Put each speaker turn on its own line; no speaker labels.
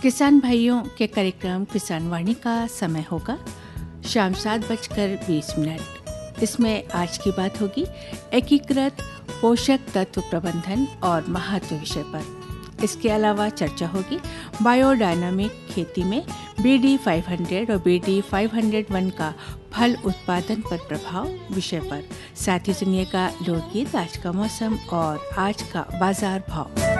किसान भाइयों के कार्यक्रम किसान वाणी का समय होगा शाम 7:20। इसमें आज की बात होगी एकीकृत पोषक तत्व प्रबंधन और महत्व विषय पर। इसके अलावा चर्चा होगी बायोडायनामिक खेती में BD 500 और BD 501 का फल उत्पादन पर प्रभाव विषय पर। साथ ही सुनिएगा लोकगीत, आज का मौसम और आज का बाजार भाव।